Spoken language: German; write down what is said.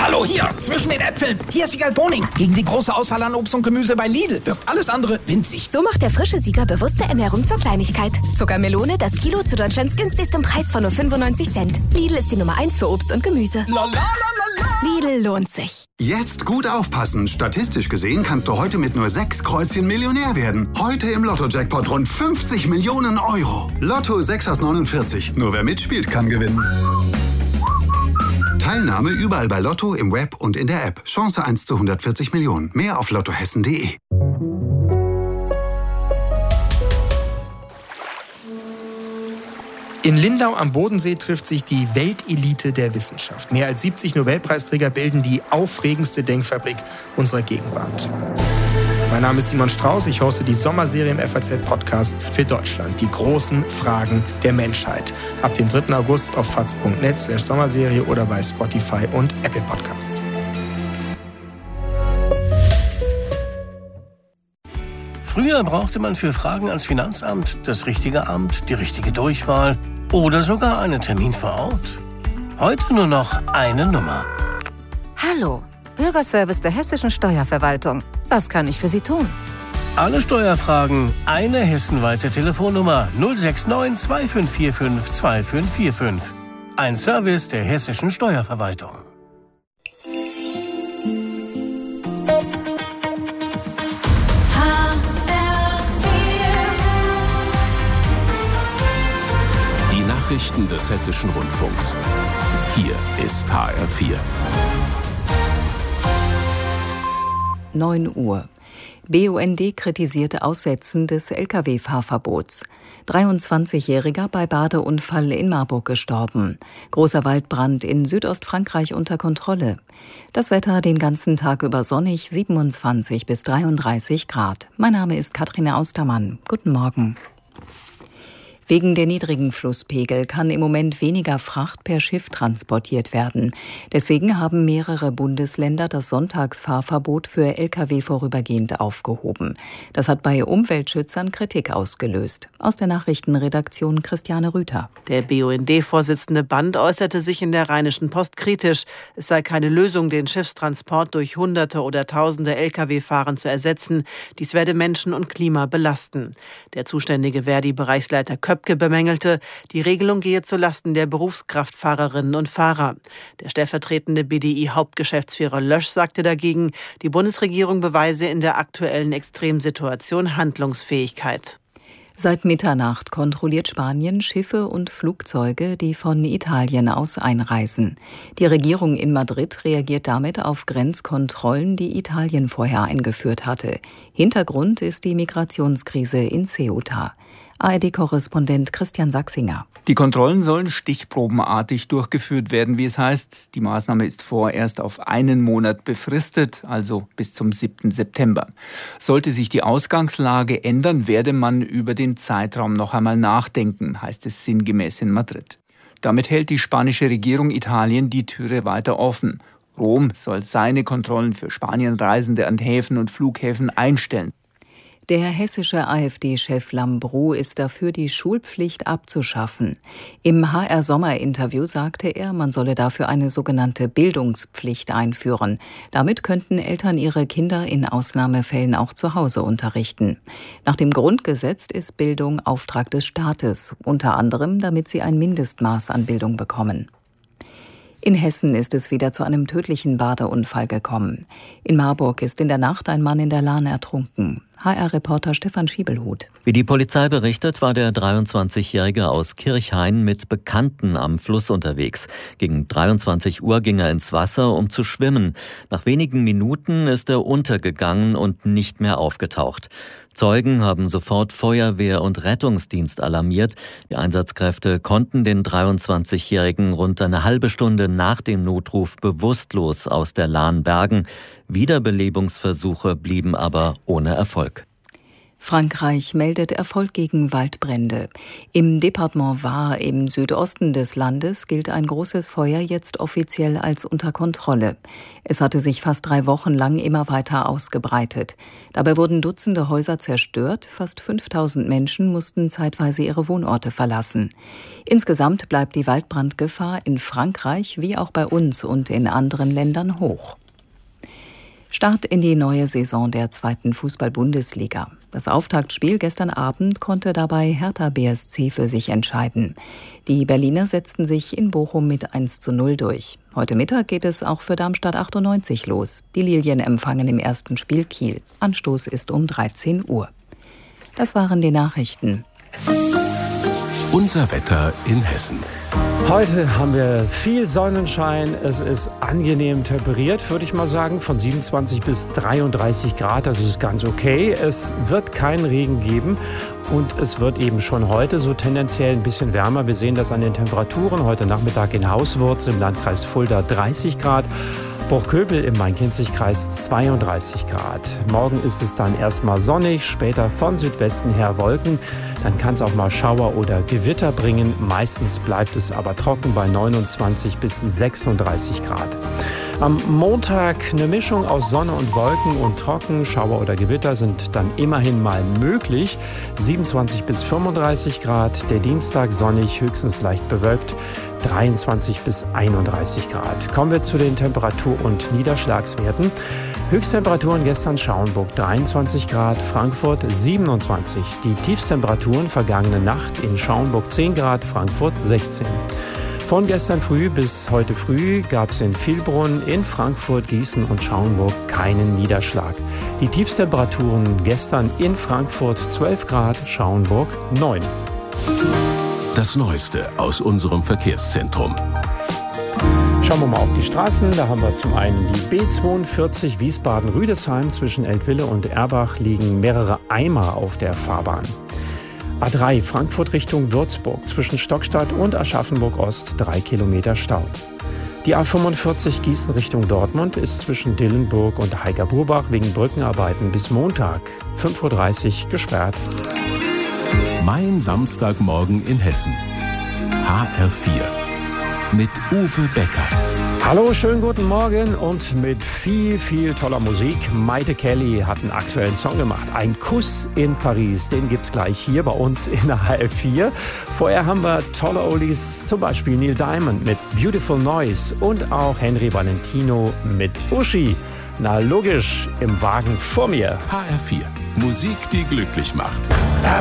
Hallo, hier, zwischen den Äpfeln. Hier ist Wiegald Boning. Gegen die große Auswahl an Obst und Gemüse bei Lidl wirkt alles andere winzig. So macht der frische Sieger bewusste Ernährung zur Kleinigkeit. Zuckermelone, das Kilo zu Deutschlands günstigstem Preis von nur 95 Cent. Lidl ist die Nummer 1 für Obst und Gemüse. Lidl lohnt sich. Jetzt gut aufpassen. Statistisch gesehen kannst du heute mit nur 6 Kreuzchen Millionär werden. Heute im Lotto-Jackpot rund 50 Millionen Euro. Lotto 6 aus 49. Nur wer mitspielt, kann gewinnen. Teilnahme überall bei Lotto, im Web und in der App. Chance 1 zu 140 Millionen. Mehr auf lottohessen.de. In Lindau am Bodensee trifft sich die Weltelite der Wissenschaft. Mehr als 70 Nobelpreisträger bilden die aufregendste Denkfabrik unserer Gegenwart. Mein Name ist Simon Strauß, ich hoste die Sommerserie im FAZ-Podcast für Deutschland. Die großen Fragen der Menschheit. Ab dem 3. August auf faz.net/Sommerserie oder bei Spotify und Apple Podcast. Früher brauchte man für Fragen ans Finanzamt das richtige Amt, die richtige Durchwahl oder sogar einen Termin vor Ort. Heute nur noch eine Nummer. Hallo, Bürgerservice der Hessischen Steuerverwaltung. Was kann ich für Sie tun? Alle Steuerfragen, eine hessenweite Telefonnummer 069 2545 2545. Ein Service der Hessischen Steuerverwaltung. Die Nachrichten des Hessischen Rundfunks. Hier ist HR4. 9 Uhr. BUND kritisierte Aussetzen des Lkw-Fahrverbots. 23-Jähriger bei Badeunfall in Marburg gestorben. Großer Waldbrand in Südostfrankreich unter Kontrolle. Das Wetter den ganzen Tag über sonnig, 27 bis 33 Grad. Mein Name ist Katrin Austermann. Guten Morgen. Wegen der niedrigen Flusspegel kann im Moment weniger Fracht per Schiff transportiert werden. Deswegen haben mehrere Bundesländer das Sonntagsfahrverbot für Lkw vorübergehend aufgehoben. Das hat bei Umweltschützern Kritik ausgelöst. Aus der Nachrichtenredaktion Christiane Rüther. Der BUND-Vorsitzende Band äußerte sich in der Rheinischen Post kritisch. Es sei keine Lösung, den Schiffstransport durch Hunderte oder Tausende Lkw-Fahrern zu ersetzen. Dies werde Menschen und Klima belasten. Der zuständige Verdi-Bereichsleiter Köpke bemängelte, die Regelung gehe zulasten der Berufskraftfahrerinnen und Fahrer. Der stellvertretende BDI-Hauptgeschäftsführer Lösch sagte dagegen, die Bundesregierung beweise in der aktuellen Extremsituation Handlungsfähigkeit. Seit Mitternacht kontrolliert Spanien Schiffe und Flugzeuge, die von Italien aus einreisen. Die Regierung in Madrid reagiert damit auf Grenzkontrollen, die Italien vorher eingeführt hatte. Hintergrund ist die Migrationskrise in Ceuta. ARD-Korrespondent Christian Sachsinger. Die Kontrollen sollen stichprobenartig durchgeführt werden, wie es heißt. Die Maßnahme ist vorerst auf einen Monat befristet, also bis zum 7. September. Sollte sich die Ausgangslage ändern, werde man über den Zeitraum noch einmal nachdenken, heißt es sinngemäß in Madrid. Damit hält die spanische Regierung Italien die Türe weiter offen. Rom soll seine Kontrollen für Spanienreisende an Häfen und Flughäfen einstellen. Der hessische AfD-Chef Lambrou ist dafür, die Schulpflicht abzuschaffen. Im HR-Sommer-Interview sagte er, man solle dafür eine sogenannte Bildungspflicht einführen. Damit könnten Eltern ihre Kinder in Ausnahmefällen auch zu Hause unterrichten. Nach dem Grundgesetz ist Bildung Auftrag des Staates, unter anderem, damit sie ein Mindestmaß an Bildung bekommen. In Hessen ist es wieder zu einem tödlichen Badeunfall gekommen. In Marburg ist in der Nacht ein Mann in der Lahn ertrunken. HR-Reporter Stefan Schiebelhut. Wie die Polizei berichtet, war der 23-Jährige aus Kirchhain mit Bekannten am Fluss unterwegs. Gegen 23 Uhr ging er ins Wasser, um zu schwimmen. Nach wenigen Minuten ist er untergegangen und nicht mehr aufgetaucht. Zeugen haben sofort Feuerwehr und Rettungsdienst alarmiert. Die Einsatzkräfte konnten den 23-Jährigen rund eine halbe Stunde nach dem Notruf bewusstlos aus der Lahn bergen. Wiederbelebungsversuche blieben aber ohne Erfolg. Frankreich meldet Erfolg gegen Waldbrände. Im Departement Var im Südosten des Landes gilt ein großes Feuer jetzt offiziell als unter Kontrolle. Es hatte sich fast 3 Wochen lang immer weiter ausgebreitet. Dabei wurden Dutzende Häuser zerstört, fast 5000 Menschen mussten zeitweise ihre Wohnorte verlassen. Insgesamt bleibt die Waldbrandgefahr in Frankreich wie auch bei uns und in anderen Ländern hoch. Start in die neue Saison der 2. Fußball-Bundesliga. Das Auftaktspiel gestern Abend konnte dabei Hertha BSC für sich entscheiden. Die Berliner setzten sich in Bochum mit 1:0 durch. Heute Mittag geht es auch für Darmstadt 98 los. Die Lilien empfangen im ersten Spiel Kiel. Anstoß ist um 13 Uhr. Das waren die Nachrichten. Unser Wetter in Hessen. Heute haben wir viel Sonnenschein. Es ist angenehm temperiert, würde ich mal sagen, von 27 bis 33 Grad. Das ist ganz okay. Es wird keinen Regen geben und es wird eben schon heute so tendenziell ein bisschen wärmer. Wir sehen das an den Temperaturen. Heute Nachmittag in Hauswurz im Landkreis Fulda 30 Grad. Burgköbel im Main-Kinzig-Kreis 32 Grad. Morgen ist es dann erstmal sonnig, später von Südwesten her Wolken. Dann kann es auch mal Schauer oder Gewitter bringen. Meistens bleibt es aber trocken bei 29 bis 36 Grad. Am Montag eine Mischung aus Sonne und Wolken und trocken. Schauer oder Gewitter sind dann immerhin mal möglich. 27 bis 35 Grad. Der Dienstag sonnig, höchstens leicht bewölkt. 23 bis 31 Grad. Kommen wir zu den Temperatur- und Niederschlagswerten. Höchsttemperaturen gestern Schauenburg 23 Grad, Frankfurt 27. Die Tiefstemperaturen vergangene Nacht in Schauenburg 10 Grad, Frankfurt 16. Von gestern früh bis heute früh gab es in Vilbrunn, in Frankfurt, Gießen und Schauenburg keinen Niederschlag. Die Tiefstemperaturen gestern in Frankfurt 12 Grad, Schauenburg 9. Das Neueste aus unserem Verkehrszentrum. Schauen wir mal auf die Straßen. Da haben wir zum einen die B42 Wiesbaden-Rüdesheim. Zwischen Eltville und Erbach liegen mehrere Eimer auf der Fahrbahn. A3 Frankfurt Richtung Würzburg. Zwischen Stockstadt und Aschaffenburg-Ost 3 Kilometer Stau. Die A45 Gießen Richtung Dortmund ist zwischen Dillenburg und Heiger-Burbach wegen Brückenarbeiten bis Montag 5:30 Uhr gesperrt. Mein Samstagmorgen in Hessen. HR4 mit Uwe Becker. Hallo, schönen guten Morgen und mit viel, viel toller Musik. Maite Kelly hat einen aktuellen Song gemacht. Ein Kuss in Paris, den gibt's gleich hier bei uns in der HR4. Vorher haben wir tolle Oldies, zum Beispiel Neil Diamond mit Beautiful Noise und auch Henry Valentino mit Uschi. Na logisch, im Wagen vor mir. HR4, Musik, die glücklich macht.